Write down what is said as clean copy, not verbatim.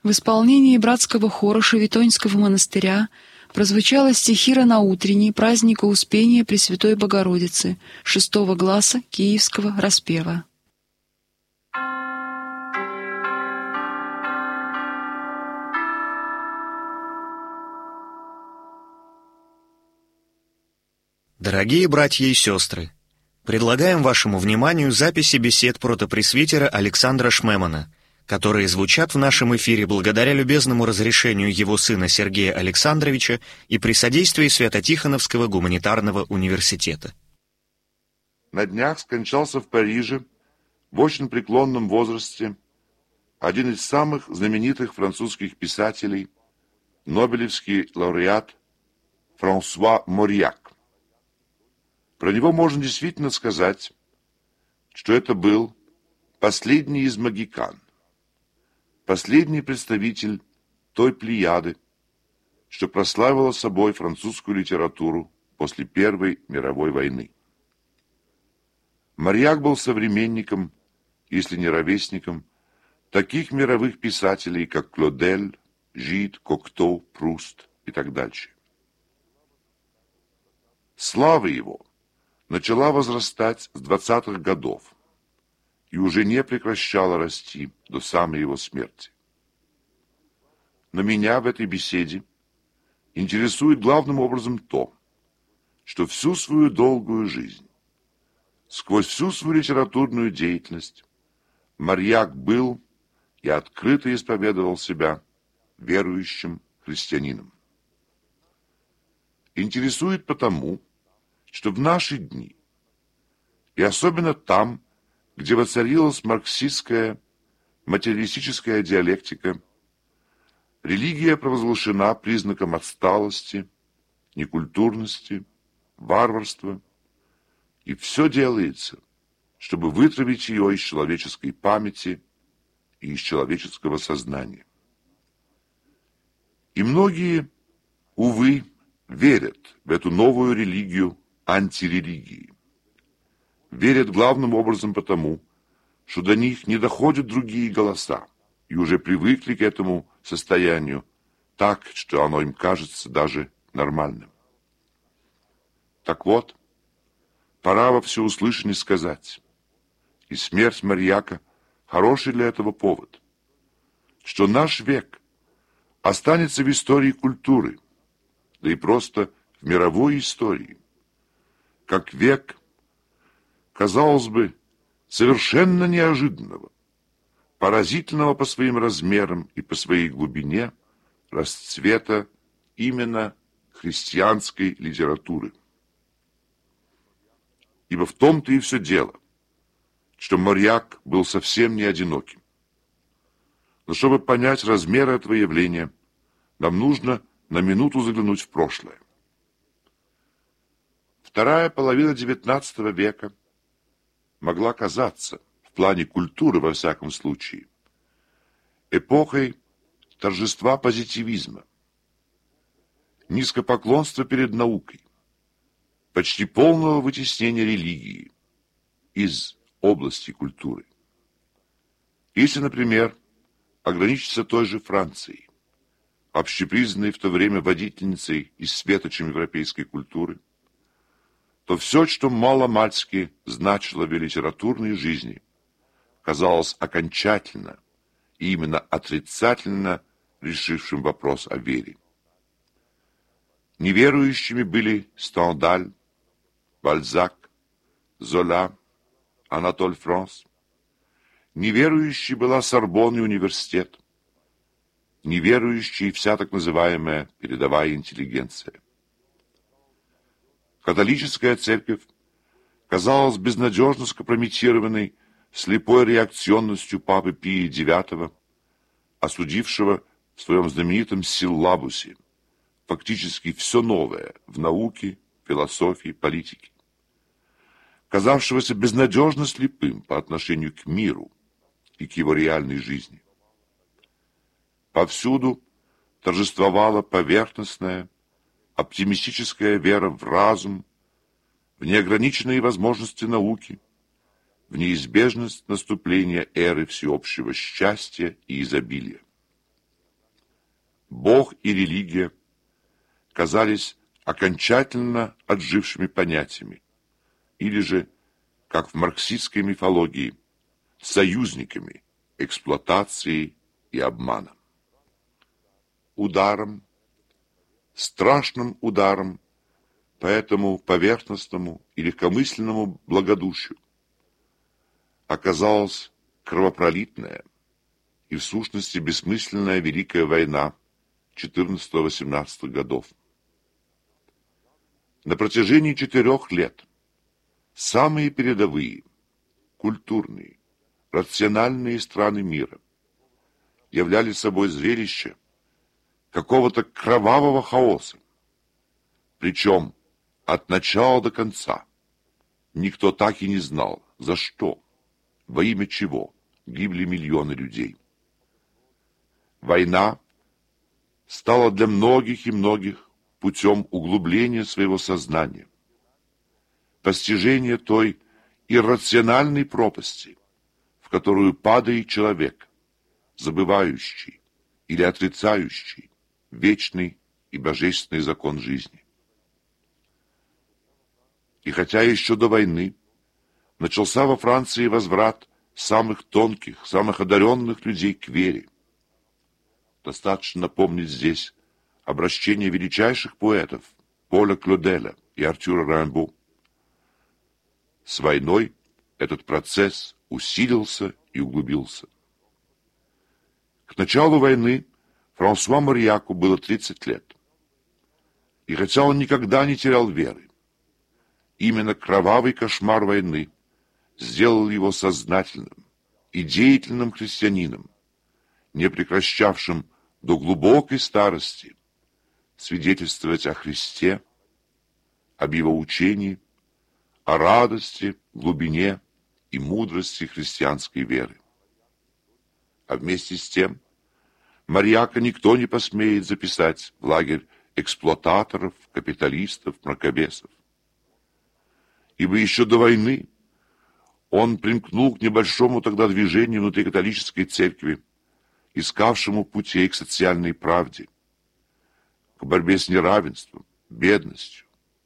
В исполнении братского хора Шевитоньского монастыря прозвучала стихира на утренний праздника Успения Пресвятой Богородицы 6-го гласа Киевского распева. Дорогие братья и сестры, предлагаем вашему вниманию записи бесед протопресвитера Александра Шмемана, которые звучат в нашем эфире благодаря любезному разрешению его сына Сергея Александровича и при содействии Свято-Тихоновского гуманитарного университета. На днях скончался в Париже в очень преклонном возрасте один из самых знаменитых французских писателей, нобелевский лауреат Франсуа Морьяк. Про него можно действительно сказать, что это был последний из могикан, последний представитель той плеяды, что прославила собой французскую литературу после Первой мировой войны. Морьяк был современником, если не ровесником, таких мировых писателей, как Клодель, Жид, Кокто, Пруст и так дальше. Слава его начала возрастать с 20-х годов и уже не прекращала расти до самой его смерти. Но меня в этой беседе интересует главным образом то, что всю свою долгую жизнь, сквозь всю свою литературную деятельность, Морьяк был и открыто исповедовал себя верующим христианином. Интересует потому, что в наши дни, и особенно там, где воцарилась марксистская, материалистическая диалектика, религия провозглашена признаком отсталости, некультурности, варварства, и все делается, чтобы вытравить ее из человеческой памяти и из человеческого сознания. И многие, увы, верят в эту новую религию антирелигии. Верят главным образом потому, что до них не доходят другие голоса, и уже привыкли к этому состоянию так, что оно им кажется даже нормальным. Так вот, пора во всеуслышание сказать, и смерть Морьяка хороший для этого повод, что наш век останется в истории культуры, да и просто в мировой истории, как век, казалось бы, совершенно неожиданного, поразительного по своим размерам и по своей глубине расцвета именно христианской литературы. Ибо в том-то и все дело, что Морьяк был совсем не одиноким. Но чтобы понять размер этого явления, нам нужно на минуту заглянуть в прошлое. Вторая половина XIX века могла казаться, в плане культуры во всяком случае, эпохой торжества позитивизма, низкопоклонства перед наукой, почти полного вытеснения религии из области культуры. Если, например, ограничиться той же Францией, общепризнанной в то время водительницей и светочем европейской культуры, то все, что мало-мальски значило в литературной жизни, казалось окончательно и именно отрицательно решившим вопрос о вере. Неверующими были Стендаль, Бальзак, Зола, Анатоль Франс. Неверующей была Сорбонна и университет. Неверующей вся так называемая передовая интеллигенция. Католическая церковь казалась безнадежно скомпрометированной слепой реакционностью папы Пия IX, осудившего в своем знаменитом силлабусе фактически все новое в науке, философии, политике, казавшегося безнадежно слепым по отношению к миру и к его реальной жизни. Повсюду торжествовала поверхностная, оптимистическая вера в разум, в неограниченные возможности науки, в неизбежность наступления эры всеобщего счастья и изобилия. Бог и религия казались окончательно отжившими понятиями, или же, как в марксистской мифологии, союзниками эксплуатации и обмана. Ударом, страшным ударом по этому поверхностному и легкомысленному благодушию оказалась кровопролитная и в сущности бессмысленная Великая война 14-18 годов. На протяжении 4 лет самые передовые, культурные, рациональные страны мира являли собой зрелище какого-то кровавого хаоса. Причем от начала до конца никто так и не знал, за что, во имя чего гибли миллионы людей. Война стала для многих и многих путем углубления своего сознания, постижения той иррациональной пропасти, в которую падает человек, забывающий или отрицающий вечный и божественный закон жизни. И хотя еще до войны начался во Франции возврат самых тонких, самых одаренных людей к вере, достаточно напомнить здесь обращение величайших поэтов Поля Клоделя и Артюра Римбо. С войной этот процесс усилился и углубился. К началу войны Франсуа Марьяку было 30 лет. И хотя он никогда не терял веры, именно кровавый кошмар войны сделал его сознательным и деятельным христианином, не прекращавшим до глубокой старости свидетельствовать о Христе, об Его учении, о радости, глубине и мудрости христианской веры. А вместе с тем Марьяка никто не посмеет записать в лагерь эксплуататоров, капиталистов, мракобесов. Ибо еще до войны он примкнул к небольшому тогда движению внутри католической церкви, искавшему путей к социальной правде, к борьбе с неравенством, бедностью,